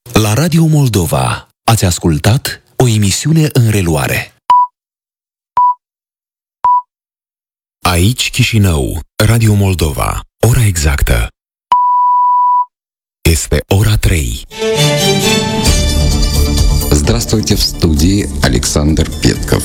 La Radio Moldova ați ascultat o emisiune în reluare. Aici Chișinău, Radio Moldova. Ora exactă este ora 3. Здравствуйте, в студии Александр Петков.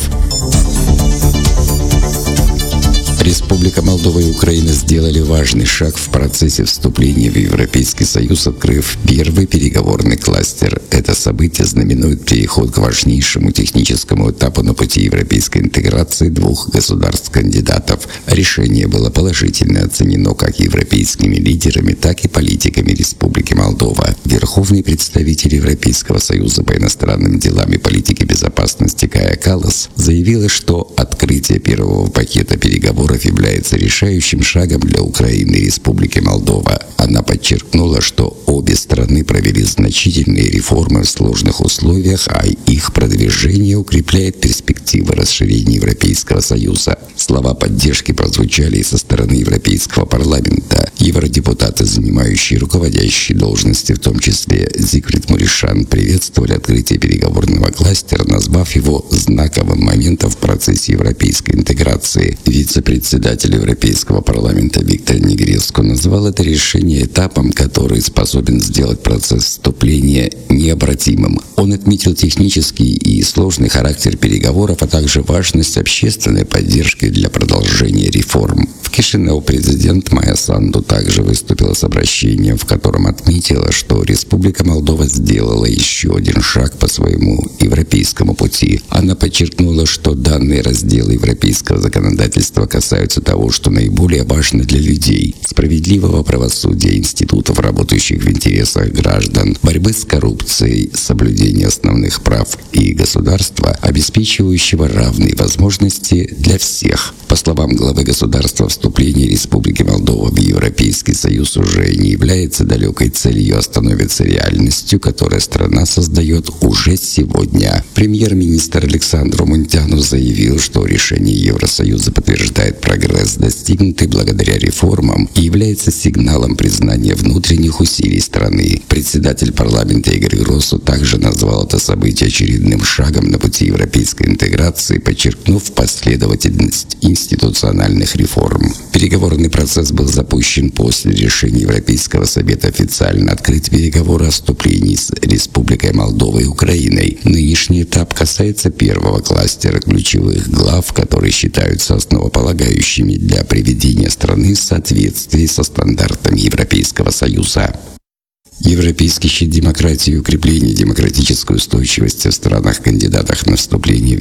Республика Молдова и Украина сделали важный шаг в процессе вступления в Европейский Союз, открыв первый переговорный кластер. Это событие знаменует переход к важнейшему техническому этапу на пути европейской интеграции двух государств-кандидатов. Решение было положительно оценено как европейскими лидерами, так и политиками Республики Молдова. Верховный представитель Европейского Союза по иностранным делам и политике безопасности Кая Каллас заявила, что открытие первого пакета переговоров является решающим шагом для Украины и Республики Молдова. Она подчеркнула, что обе страны провели значительные реформы в сложных условиях, а их продвижение укрепляет перспективы расширения Европейского Союза. Слова поддержки прозвучали и со стороны Европейского парламента. Евродепутаты, занимающие руководящие должности, в том числе Зигфрид Муришан, приветствовали открытие переговорного кластера, назвав его знаковым моментом в процессе европейской интеграции. Вице-председатель Европейского парламента Виктор Негреску назвал это решение этапом, который способен сделать процесс вступления необратимым. Он отметил технический и сложный характер переговоров, а также важность общественной поддержки для продолжения реформ. В Кишинеу президент Майя Санду также выступила с обращением, в котором отметила, что Республика Молдова сделала еще один шаг по своему европейскому пути. Она подчеркнула, что данные разделы европейского законодательства касаются того, что наиболее важно для людей: справедливого правосудия, институтов, работающих в интересах граждан, борьбы с коррупцией, соблюдения основных прав и государства, обеспечивающего равные возможности для всех. По словам главы государства, вступление Республики Молдова в Европейский Союз уже не является далекой целью, а становится реальностью, которую страна создает уже сегодня. Премьер-министр Александр Мунтяну заявил, что решение Евросоюза подтверждает прогресс, достигнутый благодаря реформам, и является сигналом признания внутренних усилий страны. Председатель парламента Игорь Гросу также назвал это событие очередным шагом на пути европейской интеграции, подчеркнув последовательность институциональных реформ. Переговорный процесс был запущен после решения Европейского совета официально открыть переговоры о вступлении с Республикой Молдова и Украиной. Нынешний этап касается первого кластера ключевых глав, которые считаются основополагающими для приведения страны в соответствии со стандартами Европейского Союза. Европейский щит демократии и укрепление демократической устойчивости в странах-кандидатах на вступление в